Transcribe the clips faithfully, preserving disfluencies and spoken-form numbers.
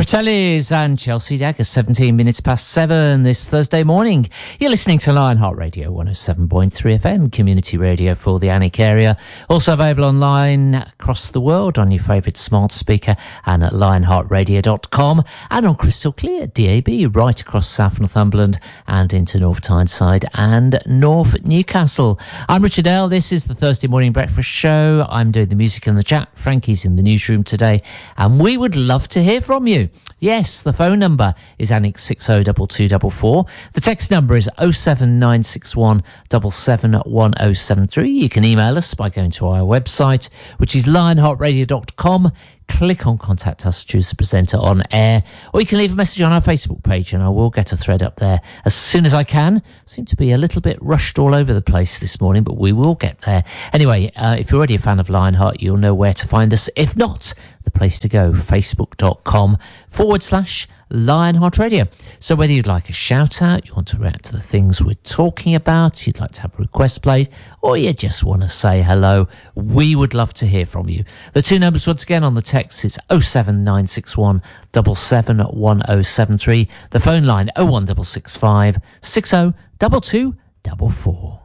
Fratellis and Chelsea Dagger, seventeen minutes past seven this Thursday morning. You're listening to Lionheart Radio, one oh seven point three F M, community radio for the Alnwick area. Also available online across the world on your favourite smart speaker and at lionheart radio dot com, and on crystal clear D A B right across South Northumberland and into North Tyneside and North Newcastle. I'm Richard L. This is the Thursday morning breakfast show. I'm doing the music in the chat. Frankie's in the newsroom today, and we would love to hear from you. Yes, the phone number is Annex six oh two two four four. The text number is oh seven nine six one seven seven one oh seven three. You can email us by going to our website, which is lionheart radio dot com. Click on Contact Us, choose the presenter on air, or you can leave a message on our Facebook page and I will get a thread up there as soon as I can. Seem to be a little bit rushed all over the place this morning, but we will get there. Anyway, uh, if you're already a fan of Lionheart, you'll know where to find us. If not, the place to go, facebook.com forward slash Lionheart Radio. So whether you'd like a shout out, you want to react to the things we're talking about, you'd like to have a request played, or you just want to say hello, we would love to hear from you. The two numbers once again on the text is oh seven nine six one seven seven one oh seven three. The phone line oh one six six five six oh two two four four.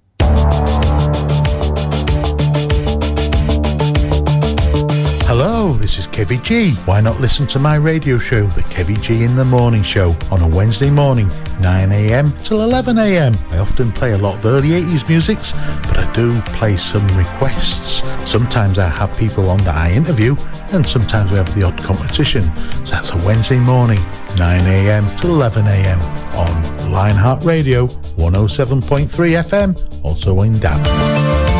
Hello, this is Kevy G. Why not listen to my radio show, The Kevy G in the Morning Show, on a Wednesday morning, nine a m till eleven a m. I often play a lot of early eighties musics, but I do play some requests. Sometimes I have people on that I interview, and sometimes we have the odd competition. So that's a Wednesday morning, nine a m till eleven a m on Lionheart Radio, one oh seven point three F M, also in D A B.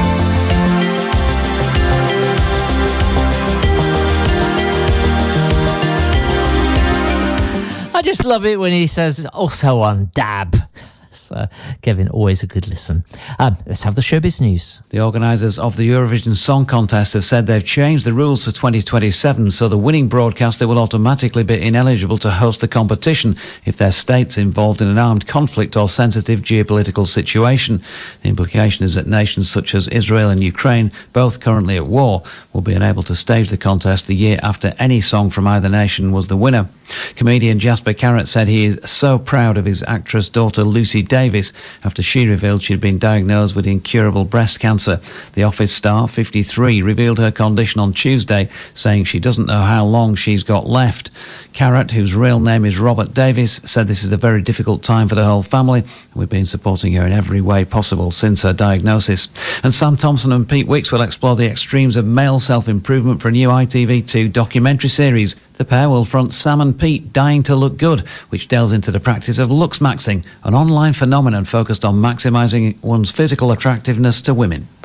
I just love it when he says also on D A B. So, Kevin, always a good listen. Um, let's have the showbiz news. The organisers of the Eurovision Song Contest have said they've changed the rules for twenty twenty-seven, so the winning broadcaster will automatically be ineligible to host the competition if their state's involved in an armed conflict or sensitive geopolitical situation. The implication is that nations such as Israel and Ukraine, both currently at war, will be unable to stage the contest the year after any song from either nation was the winner. Comedian Jasper Carrott said he is so proud of his actress daughter Lucy Davis after she revealed she'd been diagnosed with incurable breast cancer. The Office star, fifty-three, revealed her condition on Tuesday, saying she doesn't know how long she's got left. Carrott, whose real name is Robert Davis, said this is a very difficult time for the whole family. We've been supporting her in every way possible since her diagnosis. And Sam Thompson and Pete Wicks will explore the extremes of male self-improvement for a new I T V two documentary series. The pair will front Sam and Pete Dying to Look Good, which delves into the practice of looks maxing, an online phenomenon focused on maximising one's physical attractiveness to women.